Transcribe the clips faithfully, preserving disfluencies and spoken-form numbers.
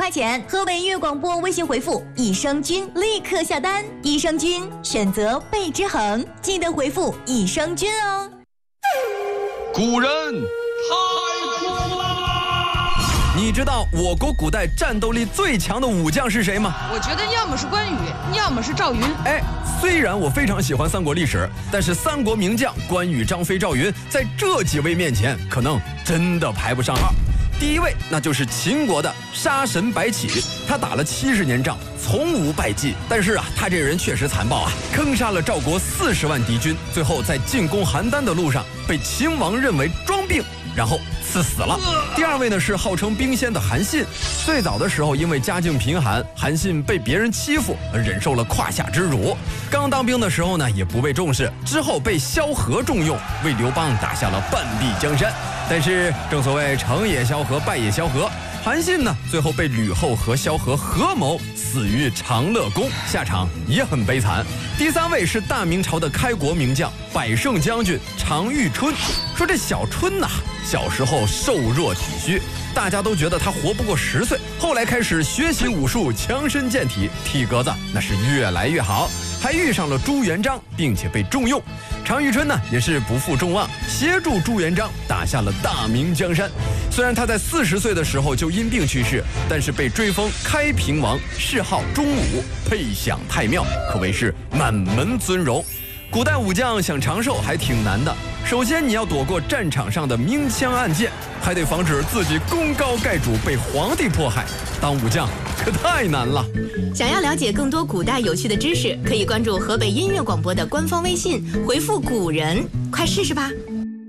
块钱，河北音乐广播微信回复益生菌立刻下单。益生菌选择倍之恒，记得回复益生菌哦。 古人太酷了！你知道我国古代战斗力最强的武将是谁吗？ 我觉得要么是关羽，要么是赵云。 哎，虽然我非常喜欢三国历史，但是三国名将关羽、张飞、赵云在这几位面前，可能真的排不上号。第一位，那就是秦国的杀神白起，他打了七十年仗，从无败绩。但是啊，他这人确实残暴啊，坑杀了赵国四十万敌军，最后在进攻邯郸的路上被秦王认为装病，然后赐死了。第二位呢是号称兵仙的韩信，最早的时候因为家境贫寒，韩信被别人欺负，忍受了胯下之辱。刚当兵的时候呢也不被重视，之后被萧何重用，为刘邦打下了半壁江山。但是正所谓成也萧何，败也萧何，韩信呢最后被吕后和萧何合谋死于长乐宫，下场也很悲惨。第三位是大明朝的开国名将百胜将军常遇春。说这小春呐、啊，小时候瘦弱体虚，大家都觉得他活不过十岁，后来开始学习武术，强身健体，体格子那是越来越好，还遇上了朱元璋，并且被重用。常遇春呢也是不负众望，协助朱元璋打下了大明江山。虽然他在四十岁的时候就因病去世，但是被追封开平王，谥号忠武，配享太庙，可谓是满门尊荣。古代武将想长寿还挺难的，首先你要躲过战场上的明枪暗箭，还得防止自己功高盖主被皇帝迫害。当武将可太难了。 想要了解更多古代有趣的知识，可以关注河北音乐广播的官方微信，回复古人，快试试吧。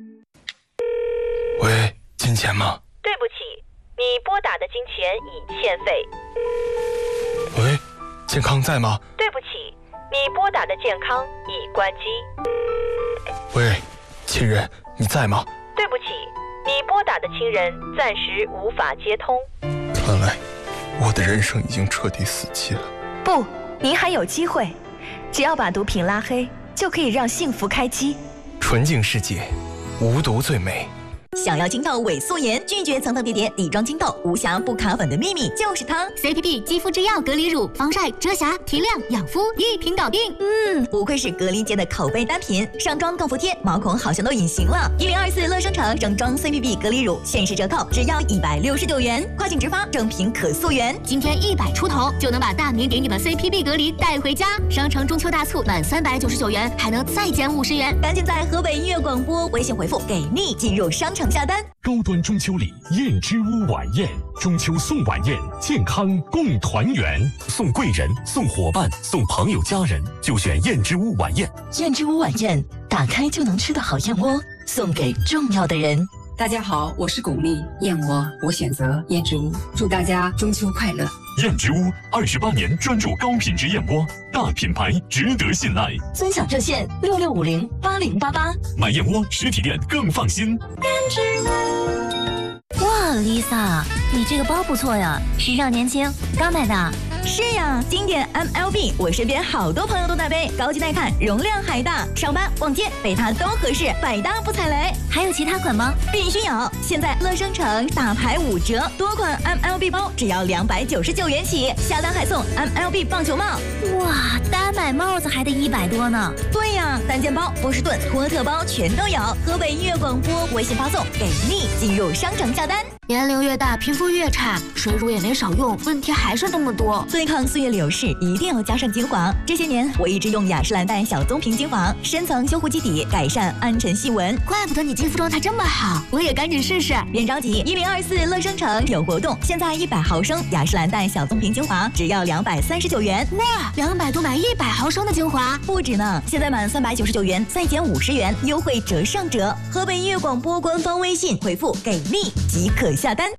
喂，金钱吗？ 对不起，你拨打的金钱已欠费。 喂，健康在吗？ 对不起，你拨打的健康已关机。 喂，亲人，你在吗？ 对不起，你拨打的亲人暂时无法接通。 看来我的人生已经彻底死寂了。 不，您还有机会，只要把毒品拉黑，就可以让幸福开机。 纯净世界，无毒最美。 想要清透伪素颜，拒绝层层叠叠底妆清透，无瑕不卡粉的秘密就是它 C P P 肌肤之钥隔离乳，防晒、遮瑕、提亮、养肤，一瓶搞定。 嗯，不愧是隔离界的口碑单品，上妆更服帖，毛孔好像都隐形了。一零二四乐生城整装 C P P 隔离乳限时折扣，只要一百六十九元，跨境直发，正品可溯源。 今天一百出头就能把大明给你的 C P P 隔离带回家。商城中秋大促满三百九十九元还能再减五十元， 赶紧在河北音乐广播微信回复给力进入商城下单。 高端中秋礼燕之屋晚宴，中秋送晚宴，健康共团圆，送贵人、送伙伴、送朋友家人，就选燕之屋晚宴。 燕之屋晚宴，打开就能吃的好燕窝，送给重要的人。 大家好，我是巩俐，燕窝我选择燕之屋，祝大家中秋快乐。 燕之屋二十八年专注高品质燕窝，大品牌值得信赖。 尊享热线六六五零八零八八， 买燕窝实体店更放心。 燕之屋。 哇 ，Lisa， 你这个包不错呀，时尚年轻，刚买的。 是呀，经典 M L B， 我身边好多朋友都在背，高级耐看，容量还大，上班逛街背它都合适，百搭不踩雷。 还有其他款吗？ 必须有！现在乐生城大牌五折，多款 M L B 包只要两百九十九元起，下单还送 M L B 棒球帽。 哇，单买帽子还得一百多呢。 对呀，单肩包、波士顿、托特包全都有。河北音乐广播微信发送给力，进入商城下单。 年龄越大，皮肤越差，水乳也没少用，问题还是那么多。 对抗岁月流逝，一定要加上精华。这些年我一直用雅诗兰黛小棕瓶精华，深层修护基底，改善暗沉细纹。 怪不得你肌肤状态这么好，我也赶紧试试。 别着急，一零二四乐生城有活动，现在一百毫升雅诗兰黛小棕瓶精华只要两百三十九元。 哇，两百多买一百毫升的精华， 不止呢！现在满三百九十九元再减五十元，优惠折上折。河北音乐广播官方微信回复给力即可下单。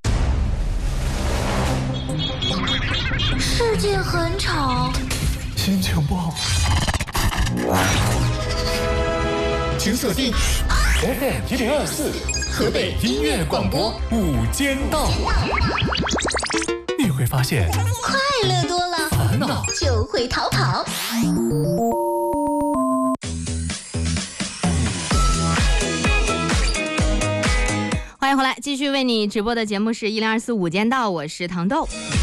世界很吵， 心情不好， 请锁定 F M 一零二四河北音乐广播午间道。你会发现快乐多了， 烦恼就会逃跑。 欢迎回来，继续为你直播的节目是一零二四午间道，我是糖豆。